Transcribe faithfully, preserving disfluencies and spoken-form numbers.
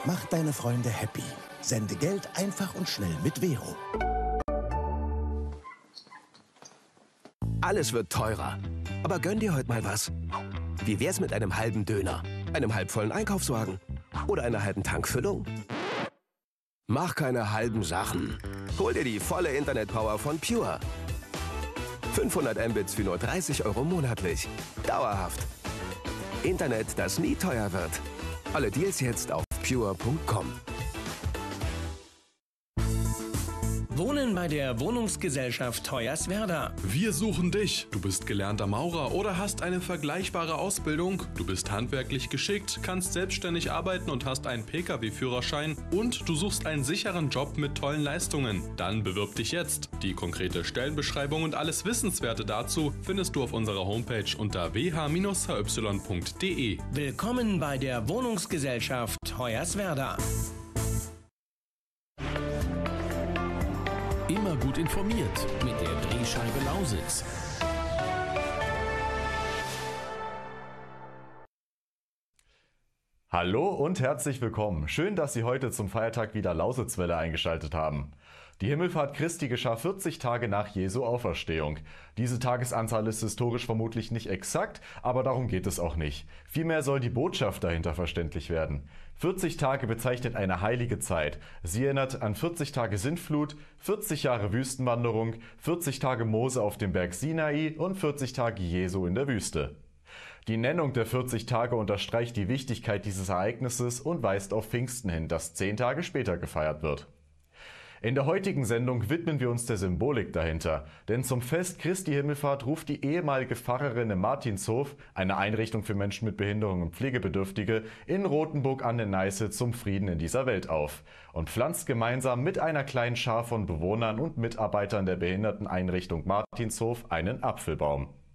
Mach deine Freunde happy. Sende Geld einfach und schnell mit Vero. Alles wird teurer. Aber gönn dir heute mal was. Wie wär's mit einem halben Döner, einem halbvollen Einkaufswagen oder einer halben Tankfüllung? Mach keine halben Sachen. Hol dir die volle Internetpower von Pure. fünfhundert Mbits für nur dreißig Euro monatlich. Dauerhaft. Internet, das nie teuer wird. Alle Deals jetzt auf pure punkt com. Wohnen bei der Wohnungsgesellschaft Hoyerswerda. Wir suchen dich. Du bist gelernter Maurer oder hast eine vergleichbare Ausbildung. Du bist handwerklich geschickt, kannst selbstständig arbeiten und hast einen Pkw-Führerschein. Und du suchst einen sicheren Job mit tollen Leistungen. Dann bewirb dich jetzt. Die konkrete Stellenbeschreibung und alles Wissenswerte dazu findest du auf unserer Homepage unter w h Bindestrich h y punkt d e. Willkommen bei der Wohnungsgesellschaft Hoyerswerda. Immer gut informiert mit der Drehscheibe Lausitz. Hallo und herzlich willkommen. Schön, dass Sie heute zum Feiertag wieder Lausitzwelle eingeschaltet haben. Die Himmelfahrt Christi geschah vierzig Tage nach Jesu Auferstehung. Diese Tagesanzahl ist historisch vermutlich nicht exakt, aber darum geht es auch nicht. Vielmehr soll die Botschaft dahinter verständlich werden. vierzig Tage bezeichnet eine heilige Zeit. Sie erinnert an vierzig Tage Sintflut, vierzig Jahre Wüstenwanderung, vierzig Tage Mose auf dem Berg Sinai und vierzig Tage Jesu in der Wüste. Die Nennung der vierzig Tage unterstreicht die Wichtigkeit dieses Ereignisses und weist auf Pfingsten hin, das zehn Tage später gefeiert wird. In der heutigen Sendung widmen wir uns der Symbolik dahinter, denn zum Fest Christi Himmelfahrt ruft die ehemalige Pfarrerin im Martinshof, eine Einrichtung für Menschen mit Behinderung und Pflegebedürftige, in Rothenburg an der Neiße zum Frieden in dieser Welt auf und pflanzt gemeinsam mit einer kleinen Schar von Bewohnern und Mitarbeitern der Behinderteneinrichtung Martinshof einen Apfelbaum.